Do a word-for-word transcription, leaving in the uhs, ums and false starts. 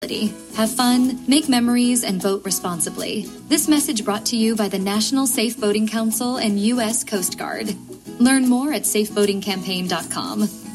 Have fun, make memories, and vote responsibly. This message brought to you by the National Safe Boating Council and U S Coast Guard. Learn more at safe boating campaign dot com.